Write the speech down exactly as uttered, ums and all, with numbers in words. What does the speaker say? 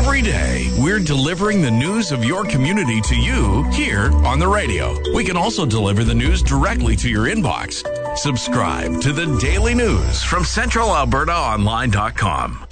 Every day, we're delivering the news of your community to you here on the radio. We can also deliver the news directly to your inbox. Subscribe to the Daily News from Central Alberta Online dot com.